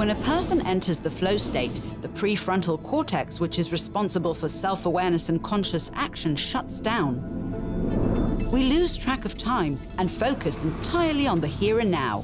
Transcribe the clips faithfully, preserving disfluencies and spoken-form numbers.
When a person enters the flow state, the prefrontal cortex, which is responsible for self-awareness and conscious action, shuts down. We lose track of time and focus entirely on the here and now.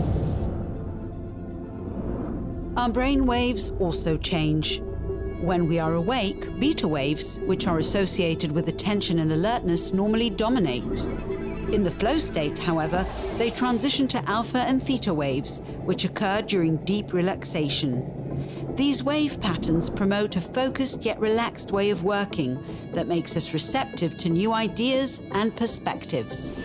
Our brain waves also change. When we are awake, beta waves, which are associated with attention and alertness, normally dominate. In the flow state, however, they transition to alpha and theta waves, which occur during deep relaxation. These wave patterns promote a focused yet relaxed way of working that makes us receptive to new ideas and perspectives.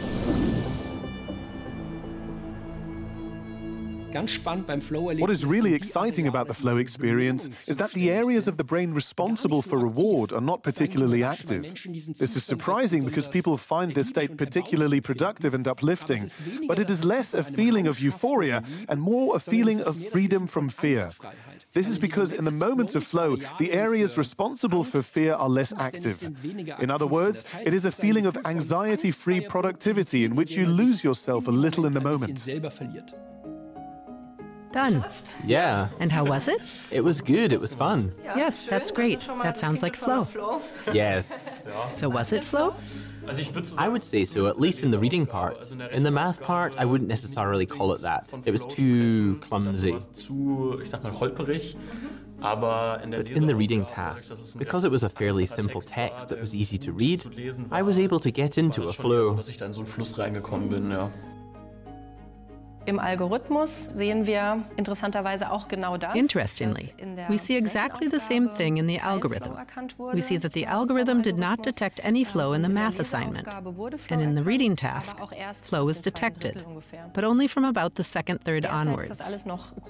What is really exciting about the flow experience is that the areas of the brain responsible for reward are not particularly active. This is surprising because people find this state particularly productive and uplifting, but it is less a feeling of euphoria and more a feeling of freedom from fear. This is because in the moments of flow, the areas responsible for fear are less active. In other words, it is a feeling of anxiety-free productivity in which you lose yourself a little in the moment. Done. Yeah. And how was it? It was good. It was fun. Yes, that's great. That sounds like flow. Yes. So was it flow? I would say so, at least in the reading part. In the math part, I wouldn't necessarily call it that. It was too clumsy. But in the reading task, because it was a fairly simple text that was easy to read, I was able to get into a flow. Interestingly, we see exactly the same thing in the algorithm. We see that the algorithm did not detect any flow in the math assignment. And in the reading task, flow is detected, but only from about the second third onwards. At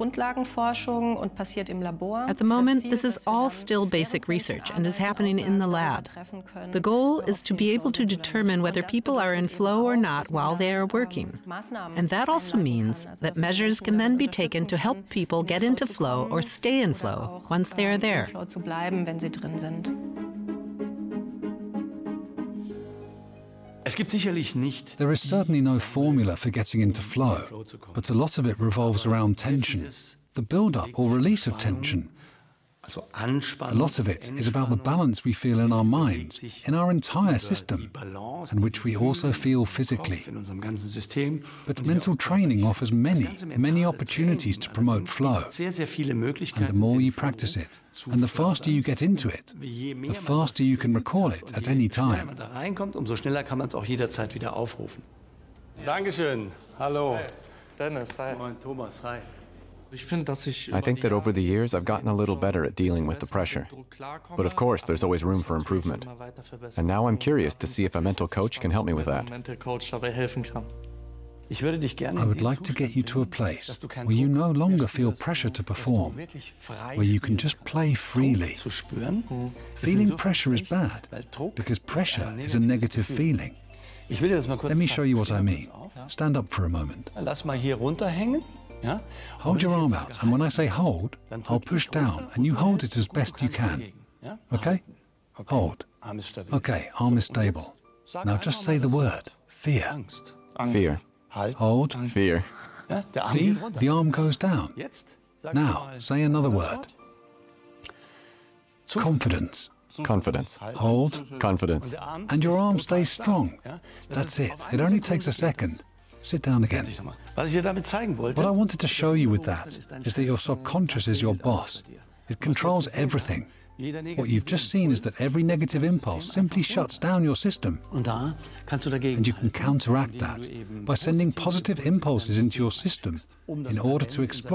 the moment, this is all still basic research and is happening in the lab. The goal is to be able to determine whether people are in flow or not while they are working. And that also means that measures can then be taken to help people get into flow or stay in flow once they are there. There is certainly no formula for getting into flow, but a lot of it revolves around tension, the build-up or release of tension. A lot of it is about the balance we feel in our minds, in our entire system, and which we also feel physically. But mental training offers many, many opportunities to promote flow. And the more you practice it, and the faster you get into it, the faster you can recall it at any time. Dankeschön. Hallo. Dennis, hi. Moin, Thomas, hi. I think that over the years I've gotten a little better at dealing with the pressure. But of course, there's always room for improvement. And now I'm curious to see if a mental coach can help me with that. I would like to get you to a place where you no longer feel pressure to perform, where you can just play freely. Feeling pressure is bad, because pressure is a negative feeling. Let me show you what I mean. Stand up for a moment. Hold your arm out, and when I say hold, I'll push down, and you hold it as best you can. Okay? Hold. Okay, arm is stable. Now just say the word, fear. Fear. Hold. Fear. See? The arm goes down. Now, say another word. Confidence. Confidence. Hold. Confidence. And your arm stays strong. That's it. It only takes a second. Sit down again. What I wanted to show you with that is that your subconscious is your boss. It controls everything. What you've just seen is that every negative impulse simply shuts down your system. And you can counteract that by sending positive impulses into your system in order to explore